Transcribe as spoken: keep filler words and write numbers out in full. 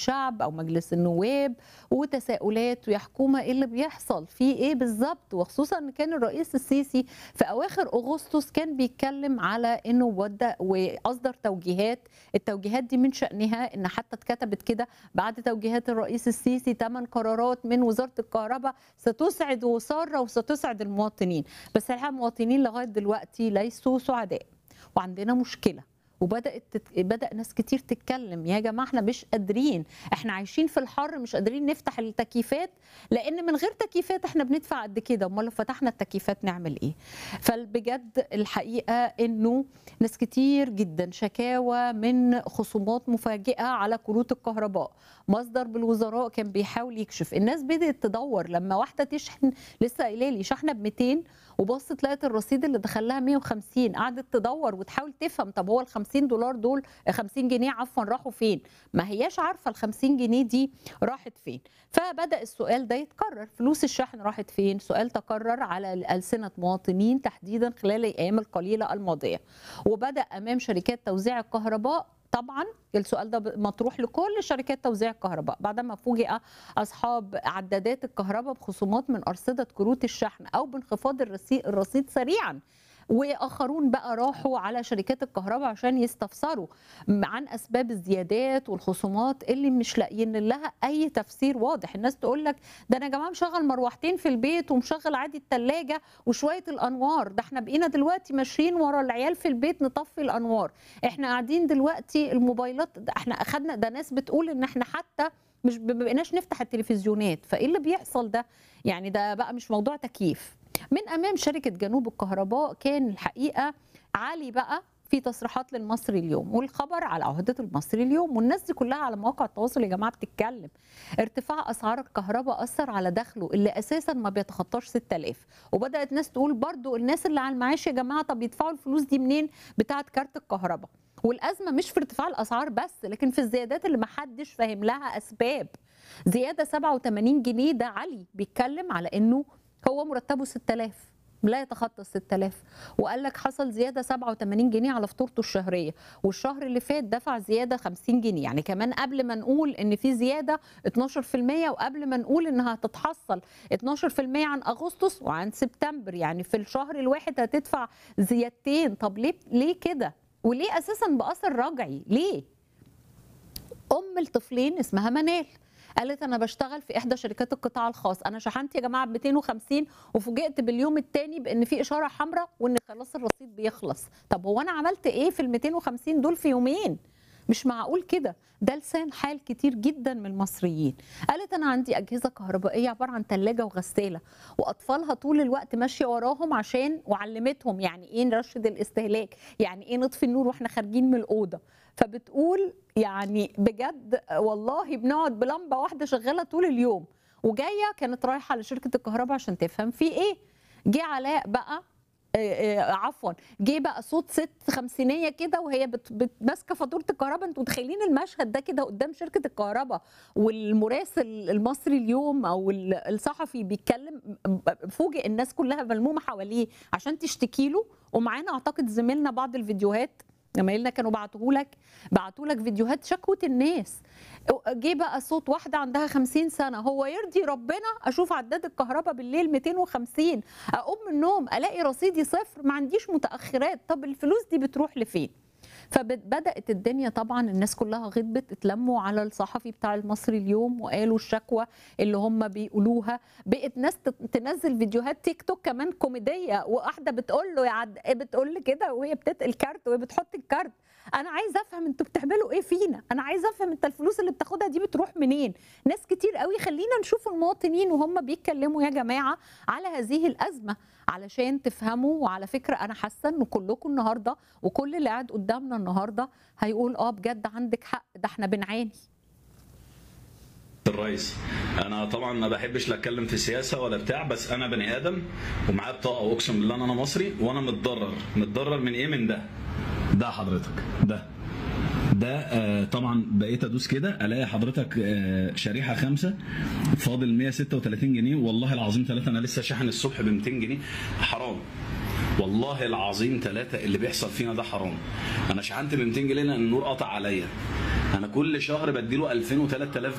الشعب او مجلس النواب وتساؤلات ويا حكومه ايه اللي بيحصل في ايه بالظبط، وخصوصا ان كان الرئيس السيسي في اواخر اغسطس كان بيتكلم على انه ودى واصدر توجيهات. التوجيهات دي من شانها ان حتى اتكتبت كده بعد توجيهات الرئيس السيسي ثمان قرارات من وزاره الكهرباء ستسعد وساره وستسعد المواطنين، بس الحقيقه المواطنين لغايه دلوقتي ليسوا سعداء وعندنا مشكله. وبدات تت... بدا ناس كتير تتكلم يا جماعه احنا مش قادرين، احنا عايشين في الحر مش قادرين نفتح التكييفات، لان من غير تكييفات احنا بندفع قد كده، امال لو فتحنا التكييفات نعمل ايه؟ فبجد الحقيقه انه ناس كتير جدا شكاوى من خصومات مفاجئه على كروت الكهرباء. مصدر بالوزراء كان بيحاول يكشف، الناس بدات تدور لما واحده تشحن، لسه قايله لي شحنه ب مئتين وبصت لقت الرصيد اللي دخل لها مئة وخمسين، قعدت تدور وتحاول تفهم طب هو ال خمسين دولار دول خمسين جنيه عفوا راحوا فين؟ ما هياش عارفه ال خمسين جنيه دي راحت فين. فبدا السؤال ده يتكرر، فلوس الشحن راحت فين؟ سؤال تكرر على ألسنة مواطنين تحديدا خلال الايام القليله الماضيه. وبدا امام شركات توزيع الكهرباء، طبعا السؤال ده مطروح لكل شركات توزيع الكهرباء بعدما فوجئ اصحاب عدادات الكهرباء بخصومات من ارصده كروت الشحن او بانخفاض الرصيد سريعا، واخرون بقى راحوا على شركات الكهرباء عشان يستفسروا عن اسباب الزيادات والخصومات اللي مش لاقيين لها اي تفسير واضح. الناس تقول لك ده انا يا جماعه مشغل مروحتين في البيت ومشغل عادي الثلاجه وشويه الانوار، ده احنا بقينا دلوقتي ماشيين ورا العيال في البيت نطفي الانوار، احنا قاعدين دلوقتي الموبايلات احنا اخذنا، ده ناس بتقول ان احنا حتى مش بقيناش نفتح التلفزيونات، فايه اللي بيحصل ده؟ يعني ده بقى مش موضوع تكييف. من امام شركه جنوب الكهرباء كان الحقيقه عالي بقى في تصريحات للمصري اليوم، والخبر على عهده المصري اليوم، والناس دي كلها على مواقع التواصل يا جماعه بتتكلم. ارتفاع اسعار الكهرباء اثر على دخله اللي اساسا ما بيتخطاش ستة آلاف، وبدات ناس تقول برضو الناس اللي على المعاش يا جماعه طب يدفعوا الفلوس دي منين بتاعه كارت الكهرباء. والازمه مش في ارتفاع الاسعار بس، لكن في الزيادات اللي ما حدش فاهم لها اسباب. زياده سبعة وثمانين جنيه ده علي بيتكلم على انه هو مرتبه ستة آلاف لا يتخطى ستة آلاف، وقال لك حصل زياده سبعة وثمانين جنيه على فاتورته الشهريه، والشهر اللي فات دفع زياده خمسين جنيه، يعني كمان قبل ما نقول ان في زياده اتناشر في المية وقبل ما نقول انها هتتحصل اتناشر في المية عن اغسطس وعن سبتمبر، يعني في الشهر الواحد هتدفع زيادتين. طب ليه ليه كده؟ وليه اساسا باثر رجعي؟ ليه؟ ام الطفلين اسمها منال قالت انا بشتغل في احدى شركات القطاع الخاص، انا شحنت يا جماعه ب مئتين وخمسين وفوجئت باليوم الثاني بان في اشاره حمراء وان خلاص الرصيد بيخلص. طب هو انا عملت ايه في ال مئتين وخمسين دول في يومين؟ مش معقول كده. ده لسان حال كتير جدا من المصريين. قالت انا عندي اجهزه كهربائيه عباره عن ثلاجه وغساله واطفالها طول الوقت ماشيه وراهم عشان وعلمتهم يعني ايه نرشد الاستهلاك، يعني ايه نطفي النور واحنا خارجين من الاوضه. فبتقول يعني بجد والله بنقعد بلمبه واحده شغاله طول اليوم. وجايه كانت رايحه لشركه الكهرباء عشان تفهم في ايه. جه علاء بقى عفوا جه بقى صوت ست خمسينيه كده وهي ماسكه فاتوره الكهرباء. انتوا متخيلين المشهد ده كده قدام شركه الكهرباء والمراسل المصري اليوم او الصحفي بيتكلم، فوجئ الناس كلها ملمومه حواليه عشان تشتكي له. ومعانا اعتقد زميلنا بعض الفيديوهات زمايلنا كانوا بعتوا لك بعتوا لك فيديوهات شكوى الناس. جه بقى صوت واحده عندها خمسين سنه، هو يرضي ربنا اشوف عداد الكهرباء بالليل مئتين وخمسين اقوم من النوم الاقي رصيدي صفر ما عنديش متاخرات، طب الفلوس دي بتروح لفين؟ فبدات الدنيا طبعا الناس كلها غضبت، اتلموا على الصحفي بتاع المصري اليوم وقالوا الشكوى اللي هم بيقولوها. بقت ناس تنزل فيديوهات تيك توك كمان كوميديه، واحده بتقول له يا عد... بتقول له كده وهي بتتقل كارت وهي بتحط الكارت، انا عايزه افهم انتوا بتعملوا ايه فينا، انا عايزه افهم انت الفلوس اللي بتاخدها دي بتروح منين. ناس كتير قوي. خلينا نشوف المواطنين وهم بيتكلموا يا جماعه على هذه الازمه علشان تفهموا. وعلى فكره انا حاسه ان كلكم النهارده وكل اللي قاعد قدامنا النهارده هيقول اه بجد عندك حق، ده احنا بنعاني. الرئيس انا طبعا ما بحبش لا اتكلم في سياسه ولا بتاع، بس انا بني ادم ومعايا بطاقه واقسم بالله ان انا مصري وانا متضرر. متضرر من ايه؟ من ده ده حضرتك ده ده آه طبعا بقيت ادوس كده الاقي حضرتك آه شريحه خمسه فاضل مئة وستة وثلاثين جنيه، والله العظيم ثلاثه انا لسه شاحن الصبح ب مئتين جنيه. حرام والله العظيم ثلاثه اللي بيحصل فينا ده حرام. انا شحنت ب مئتين جنيه لان النور قطع عليا. انا كل شهر بديله ألفين و3000